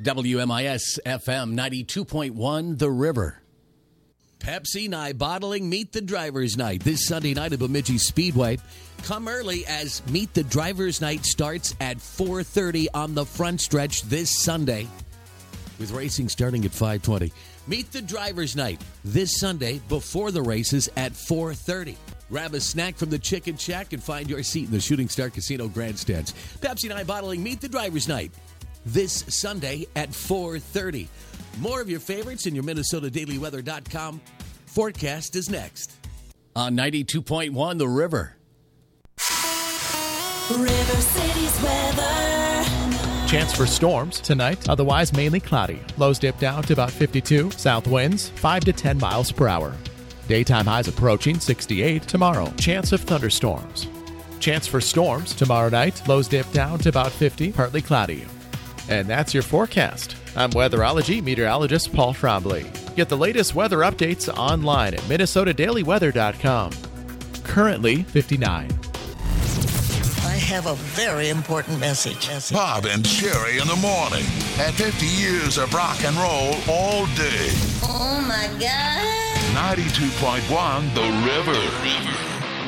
WMIS FM 92.1 The River. Pepsi Nye Bottling Meet the Drivers Night this Sunday night at Bemidji Speedway. Come early as Meet the Drivers Night starts at 4:30 on the front stretch this Sunday, with racing starting at 5:20. Meet the Drivers Night this Sunday before the races at 4:30. Grab a snack from the Chicken Shack and find your seat in the Shooting Star Casino grandstands. Pepsi Nye Bottling Meet the Drivers Night this Sunday at 4:30. More of your favorites in your MinnesotaDailyWeather.com forecast is next. On 92.1 The River. River City's weather. Chance for storms tonight, otherwise mainly cloudy. Lows dip down to about 52. South winds 5 to 10 miles per hour. Daytime highs approaching 68 tomorrow. Chance of thunderstorms. Chance for storms tomorrow night. Lows dip down to about 50, partly cloudy. And that's your forecast. I'm weatherology meteorologist Paul Trombley. Get the latest weather updates online at MinnesotaDailyWeather.com. Currently 59. I have a very important message. Bob and Sherry in the morning. At 50 years of rock and roll all day. Oh, my God. 92.1 The River.